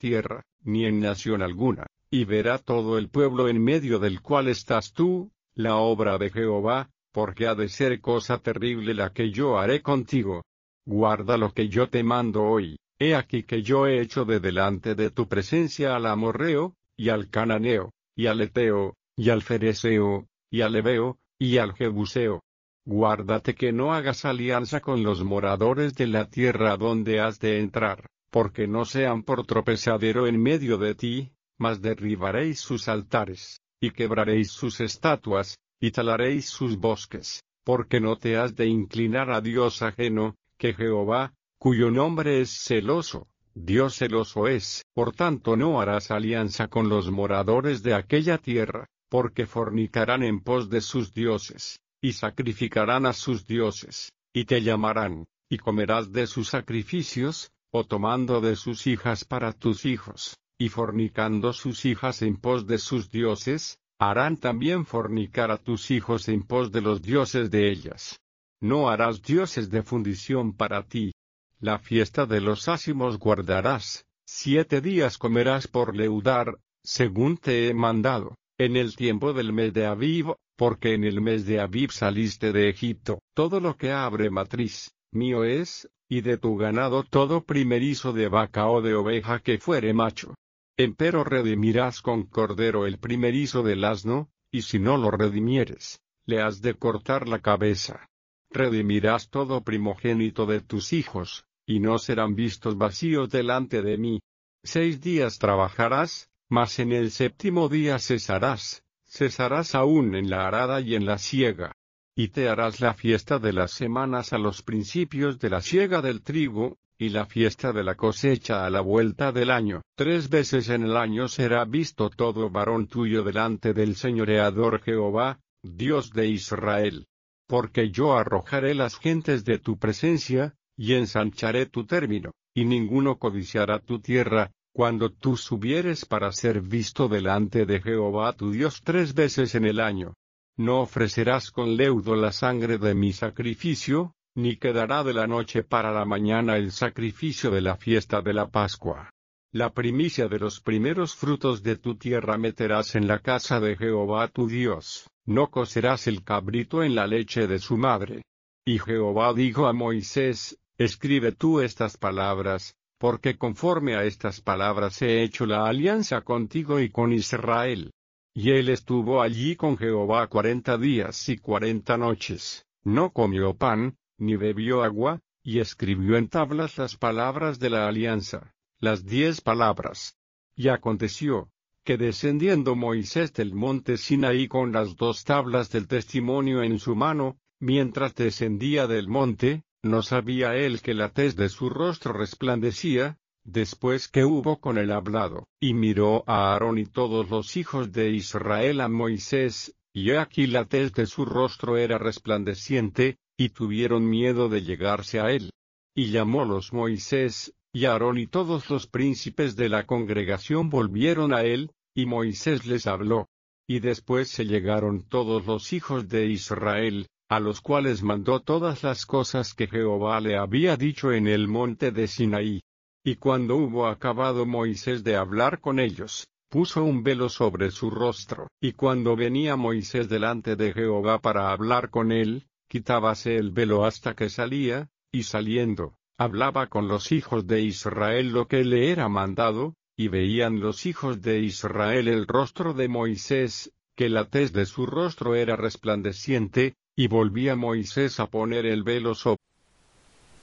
tierra, ni en nación alguna, y verá todo el pueblo en medio del cual estás tú, la obra de Jehová, porque ha de ser cosa terrible la que yo haré contigo. Guarda lo que yo te mando hoy. He aquí que yo he hecho de delante de tu presencia al amorreo, y al cananeo, y al eteo, y al fereceo, y al heveo, y al jebuseo. Guárdate que no hagas alianza con los moradores de la tierra donde has de entrar, porque no sean por tropezadero en medio de ti, mas derribaréis sus altares, y quebraréis sus estatuas, y talaréis sus bosques, porque no te has de inclinar a Dios ajeno, que Jehová, cuyo nombre es celoso, Dios celoso es. Por tanto no harás alianza con los moradores de aquella tierra, porque fornicarán en pos de sus dioses, y sacrificarán a sus dioses, y te llamarán, y comerás de sus sacrificios, o tomando de sus hijas para tus hijos, y fornicando sus hijas en pos de sus dioses, harán también fornicar a tus hijos en pos de los dioses de ellas. No harás dioses de fundición para ti. La fiesta de los ázimos guardarás, 7 días comerás por leudar, según te he mandado, en el tiempo del mes de Abib, porque en el mes de Abib saliste de Egipto. Todo lo que abre matriz, mío es, y de tu ganado todo primerizo de vaca o de oveja que fuere macho. Empero redimirás con cordero el primerizo del asno, y si no lo redimieres, le has de cortar la cabeza. Redimirás todo primogénito de tus hijos, y no serán vistos vacíos delante de mí. 6 días trabajarás, mas en el 7º día cesarás aún en la arada y en la siega. Y te harás la fiesta de las semanas a los principios de la siega del trigo, y la fiesta de la cosecha a la vuelta del año. 3 veces en el año será visto todo varón tuyo delante del señoreador Jehová, Dios de Israel. Porque yo arrojaré las gentes de tu presencia, y ensancharé tu término, y ninguno codiciará tu tierra, cuando tú subieres para ser visto delante de Jehová tu Dios 3 veces en el año. No ofrecerás con leudo la sangre de mi sacrificio, ni quedará de la noche para la mañana el sacrificio de la fiesta de la Pascua. La primicia de los primeros frutos de tu tierra meterás en la casa de Jehová tu Dios, no cocerás el cabrito en la leche de su madre. Y Jehová dijo a Moisés, escribe tú estas palabras, porque conforme a estas palabras he hecho la alianza contigo y con Israel. Y él estuvo allí con Jehová 40 días y 40 noches, no comió pan, ni bebió agua, y escribió en tablas las palabras de la alianza, las 10 palabras. Y aconteció, que descendiendo Moisés del monte Sinaí con las 2 tablas del testimonio en su mano, mientras descendía del monte, no sabía él que la tez de su rostro resplandecía, después que hubo con él hablado. Y miró a Aarón y todos los hijos de Israel a Moisés, y he aquí la tez de su rostro era resplandeciente, y tuvieron miedo de llegarse a él. Y llamólos Moisés, y Aarón y todos los príncipes de la congregación volvieron a él, y Moisés les habló. Y después se llegaron todos los hijos de Israel, a los cuales mandó todas las cosas que Jehová le había dicho en el monte de Sinaí. Y cuando hubo acabado Moisés de hablar con ellos, puso un velo sobre su rostro. Y cuando venía Moisés delante de Jehová para hablar con él, quitábase el velo hasta que salía, y saliendo, hablaba con los hijos de Israel lo que le era mandado, y veían los hijos de Israel el rostro de Moisés, que la tez de su rostro era resplandeciente, y volvía Moisés a poner el velo sobre